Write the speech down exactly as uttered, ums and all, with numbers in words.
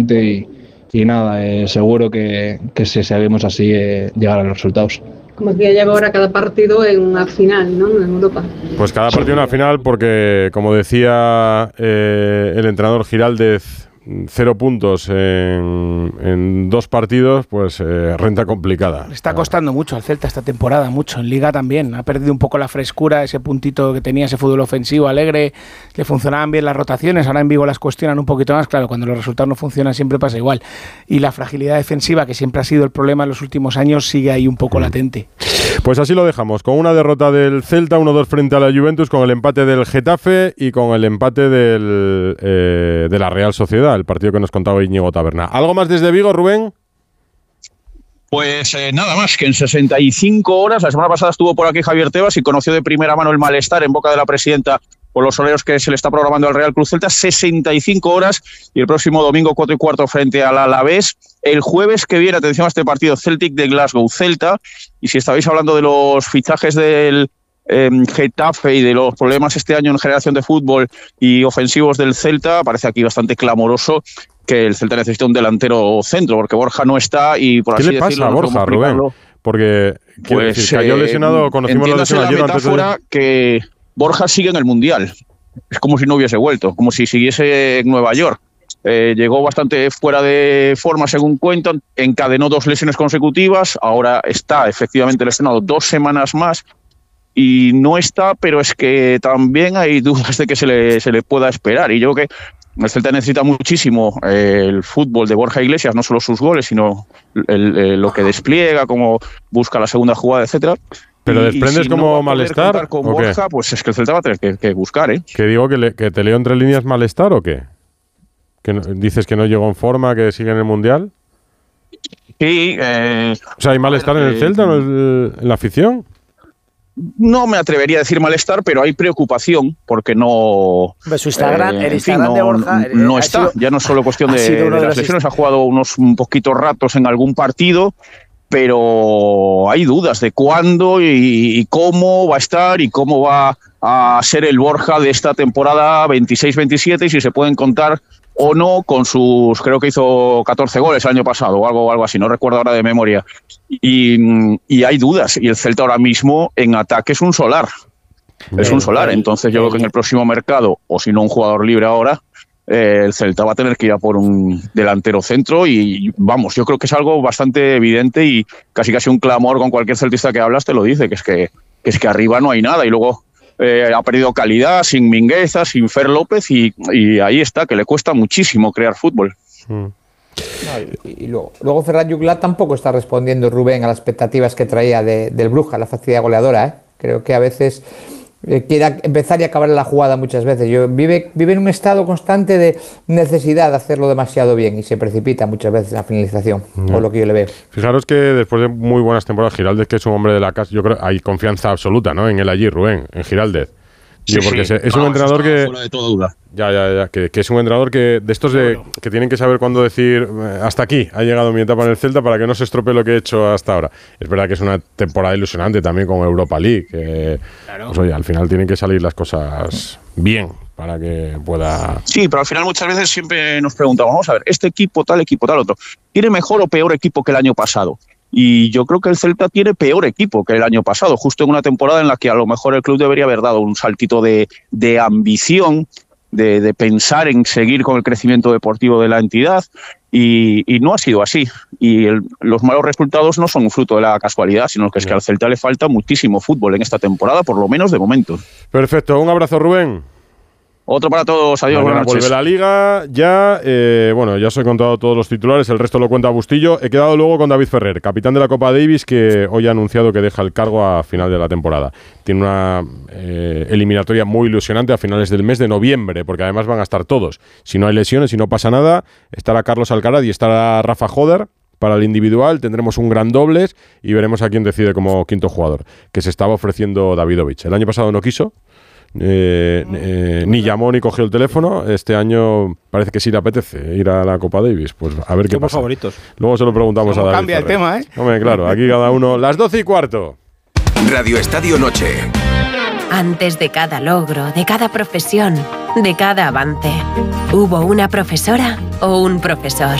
tranquilamente y, y nada, eh, seguro que, que si seguimos así eh, llegar a los resultados. Como que llega ahora cada partido en una final, ¿no? En Europa. Pues cada partido en una final porque, como decía eh, el entrenador Giraldez, cero puntos en, en dos partidos, pues eh, renta complicada. Le está costando mucho al Celta esta temporada, mucho. En Liga también. Ha perdido un poco la frescura, ese puntito que tenía, ese fútbol ofensivo alegre. Le funcionaban bien las rotaciones. Ahora en Vigo las cuestionan un poquito más. Claro, cuando los resultados no funcionan siempre pasa igual. Y la fragilidad defensiva, que siempre ha sido el problema en los últimos años, sigue ahí un poco mm. latente. Pues así lo dejamos, con una derrota del Celta, uno dos frente a la Juventus, con el empate del Getafe y con el empate del, eh, de la Real Sociedad, el partido que nos contaba Íñigo Taberna. ¿Algo más desde Vigo, Rubén? Pues eh, nada más, que en sesenta y cinco horas, la semana pasada estuvo por aquí Javier Tebas y conoció de primera mano el malestar en boca de la presidenta por los horarios que se le está programando al Real Club Celta. Sesenta y cinco horas y el próximo domingo cuatro y cuarto frente al Alavés. El jueves que viene, atención a este partido, Celtic de Glasgow, Celta. Y si estabais hablando de los fichajes del eh, Getafe y de los problemas este año en generación de fútbol y ofensivos del Celta, parece aquí bastante clamoroso que el Celta necesita un delantero centro, porque Borja no está y por así decirlo... ¿Qué le pasa a Borja, Rubén? Porque quiero pues, decir, cayó lesionado, conocimos la lesión ayer. Entiéndase la metáfora que Borja sigue en el Mundial. Es como si no hubiese vuelto, como si siguiese en Nueva York. Eh, llegó bastante fuera de forma, según cuentan, encadenó dos lesiones consecutivas, ahora está efectivamente lesionado dos semanas más y no está, pero es que también hay dudas de que se le, se le pueda esperar. Y yo creo que el Celta necesita muchísimo eh, el fútbol de Borja Iglesias, no solo sus goles, sino el, el, lo que despliega, cómo busca la segunda jugada, etcétera. ¿Pero desprendes si como no malestar? Con ¿o Borja, qué? Pues es que el Celta va a tener que, que buscar, ¿eh? ¿Que digo que, le, que te leo entre líneas malestar o qué? ¿Que no, dices que no llegó en forma, que sigue en el Mundial? Sí. Eh, o sea, ¿hay malestar ver, en el eh, Celta, en, en la afición? No me atrevería a decir malestar, pero hay preocupación porque no... Su Instagram, eh, el Instagram fin, no, de Borja... No, no está, sido, ya no es solo cuestión de, de las lesiones, ha jugado unos poquitos ratos en algún partido, pero hay dudas de cuándo y, y cómo va a estar y cómo va a ser el Borja de esta temporada veintiséis veintisiete y si se pueden contar o no con sus, creo que hizo catorce goles el año pasado o algo, algo así, no recuerdo ahora de memoria. Y, y hay dudas, y el Celta ahora mismo en ataque es un solar, bien, es un solar, entonces yo creo que en el próximo mercado, o si no un jugador libre ahora, eh, el Celta va a tener que ir a por un delantero centro y vamos, yo creo que es algo bastante evidente y casi casi un clamor con cualquier celtista que hablas te lo dice, que es que, que, es que arriba no hay nada y luego... Eh, ha perdido calidad, sin Mingueza, sin Fer López y, y ahí está, que le cuesta muchísimo crear fútbol. Mm. No, y, y luego, luego Ferran Juglat tampoco está respondiendo, Rubén, a las expectativas que traía de, del Bruja, la facilidad goleadora. ¿eh? Creo que a veces eh, quiere empezar y acabar la jugada muchas veces. Yo, vive, vive en un estado constante de necesidad de hacerlo demasiado bien y se precipita muchas veces la finalización, mm. por lo que yo le veo. Fijaros que después de muy buenas temporadas, Giraldez, que es un hombre de la casa, yo creo hay confianza absoluta, ¿no? En él allí, Rubén, en Giraldez. Sí, Yo, porque sí. es un no, entrenador que fuera de toda duda. Ya, ya, ya, que, que es un entrenador que de estos de, que tienen que saber cuándo decir hasta aquí ha llegado mi etapa en el Celta para que no se estropee lo que he hecho hasta ahora. Es verdad que es una temporada ilusionante también con Europa League, que claro. pues, oye, al final tienen que salir las cosas bien para que pueda... Sí, pero al final muchas veces siempre nos preguntamos, vamos a ver, este equipo, tal equipo, tal otro, ¿tiene mejor o peor equipo que el año pasado? Y yo creo que el Celta tiene peor equipo que el año pasado, justo en una temporada en la que a lo mejor el club debería haber dado un saltito de, de ambición, de, de pensar en seguir con el crecimiento deportivo de la entidad, y, y no ha sido así. Y el, los malos resultados no son un fruto de la casualidad, sino que es que al Celta le falta muchísimo fútbol en esta temporada, por lo menos de momento. Perfecto, un abrazo, Rubén. Otro para todos, adiós, Mañana buenas noches. Vuelve la Liga, ya, eh, bueno, ya os he contado todos los titulares, el resto lo cuenta Bustillo. He quedado luego con David Ferrer, capitán de la Copa Davis, que hoy ha anunciado que deja el cargo a final de la temporada. Tiene una eh, eliminatoria muy ilusionante a finales del mes de noviembre, porque además van a estar todos. Si no hay lesiones, si no pasa nada, estará Carlos Alcaraz y estará Rafa Joder. Para el individual tendremos un gran dobles y veremos a quién decide como quinto jugador, que se estaba ofreciendo Davidovich. El año pasado no quiso. Eh, eh, ni llamó ni cogió el teléfono. Este año parece que sí le apetece ir a la Copa Davis. Pues a ver qué pasa. Favoritos. Luego se lo preguntamos a David. Cambia el tema, ¿eh? Hombre, claro, aquí cada uno. Las doce y cuarto. Radio Estadio Noche. Antes de cada logro, de cada profesión, de cada avance, hubo una profesora o un profesor.